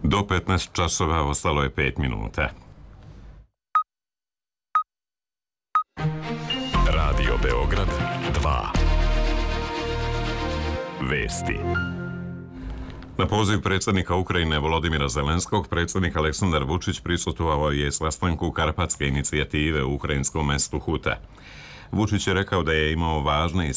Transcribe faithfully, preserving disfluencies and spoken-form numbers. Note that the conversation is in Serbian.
Do petnaest časova ostalo je pet minuta. Radio Beograd dva. Vesti. Na poziv predsjednika Ukrajine Volodimira Zelenskog, predsjednik Aleksandar Vučić prisustvovao je sastanku Karpatske inicijative u ukrajinskom mestu Huta. Vučić je rekao da je imao važne i